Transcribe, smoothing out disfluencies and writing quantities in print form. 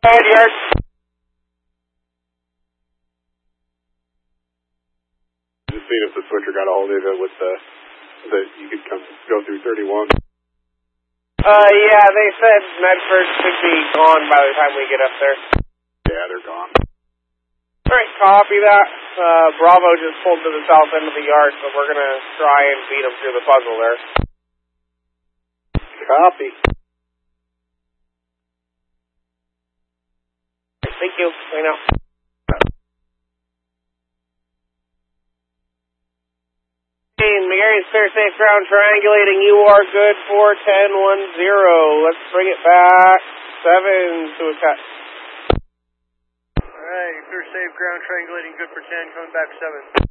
5 yards. Just seeing if the switcher got a hold of it with that you could go through 31. Yeah, they said Medford should be gone by the time we get up there. Yeah, they're gone. Alright, copy that. Bravo just pulled to the south end of the yard, so we're gonna try and beat them through the puzzle there. Copy. Thank you. I know. McGarry's clear, safe ground, triangulating. You are good for 10-10. Let's bring it back. 7 to a cut. Alright, clear, safe ground, triangulating, good for 10, coming back 7.